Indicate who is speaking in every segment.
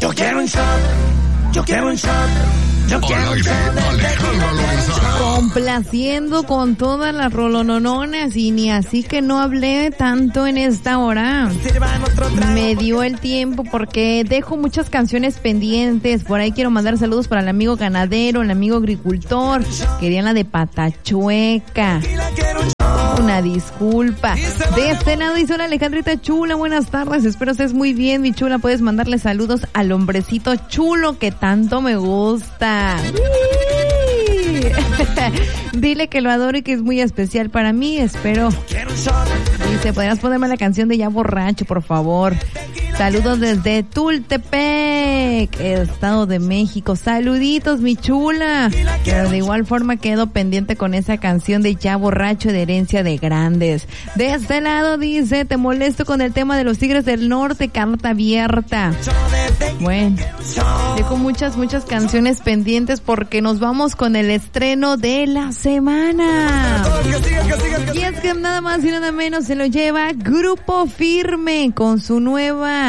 Speaker 1: Yo quiero un shot, yo quiero un shot. Yo quiero un shot de
Speaker 2: Alejandra Lorenzana.
Speaker 3: Complaciendo con todas las rolonononas y ni así que no hablé tanto en esta hora. Me dio el tiempo porque dejo muchas canciones pendientes. Por ahí quiero mandar saludos para el amigo ganadero, el amigo agricultor. Querían la de Patachueca. Una disculpa. De este lado dice: hola Alejandrita chula, buenas tardes, espero estés muy bien, mi chula. Puedes mandarle saludos al hombrecito chulo que tanto me gusta. Dile que lo adoro y que es muy especial para mí, espero. Dice: ¿podrías ponerme la canción de Ya Borracho, por favor? Saludos desde Tultepec, Estado de México. Saluditos, mi chula. Pero de igual forma quedo pendiente con esa canción de Ya Borracho, de Herencia de Grandes. De este lado dice: te molesto con el tema de los Tigres del Norte, carta abierta. Bueno, dejo muchas canciones pendientes porque nos vamos con el estreno de la semana. Y es que nada más y nada menos se lo lleva Grupo Firme con su nueva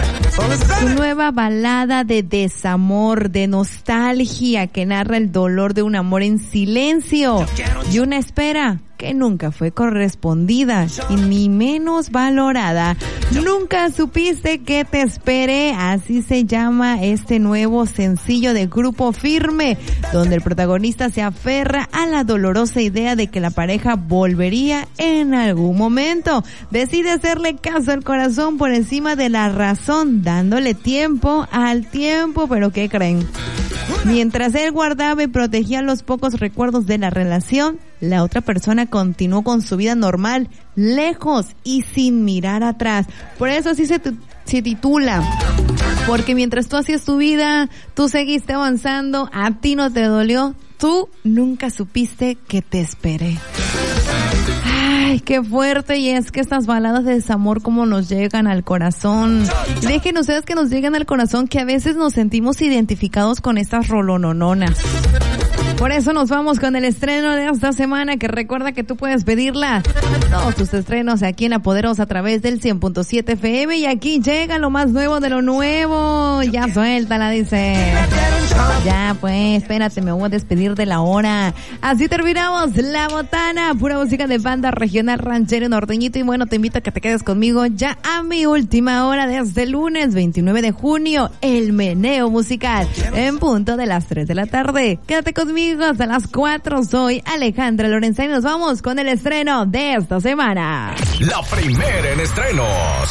Speaker 3: balada de desamor, de nostalgia, que narra el dolor de un amor en silencio y una espera que nunca fue correspondida y ni menos valorada. Nunca supiste que te esperé, así se llama este nuevo sencillo de Grupo Firme, donde el protagonista se aferra a la dolorosa idea de que la pareja volvería en algún momento. Decide hacerle caso al corazón por encima de la razón, dándole tiempo al tiempo. Pero ¿qué creen? Mientras él guardaba y protegía los pocos recuerdos de la relación, la otra persona continuó con su vida normal, lejos y sin mirar atrás. Por eso así se titula. Porque mientras tú hacías tu vida, tú seguiste avanzando, a ti no te dolió, tú nunca supiste que te esperé. Ay, qué fuerte. Y es que estas baladas de desamor como nos llegan al corazón. Dejen ustedes que nos lleguen al corazón, que a veces nos sentimos identificados con estas rolonononas. Por eso nos vamos con el estreno de esta semana, que recuerda que tú puedes pedirla todos tus estrenos aquí en La Poderosa a través del 100.7 FM. Y aquí llega lo más nuevo de lo nuevo. Ya suéltala, dice. Ya pues, espérate, me voy a despedir de la hora. Así terminamos La Botana, pura música de banda regional, ranchero, norteñito. Y bueno, te invito a que te quedes conmigo ya a mi última hora de este lunes 29 de junio, el meneo musical en punto de las 3 de la tarde. Quédate conmigo hasta las 4. Soy Alejandra Lorenzana y nos vamos con el estreno de esta semana.
Speaker 2: La primera en estrenos.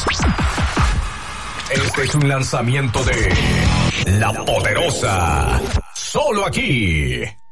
Speaker 2: Este es un lanzamiento de La Poderosa. Solo aquí.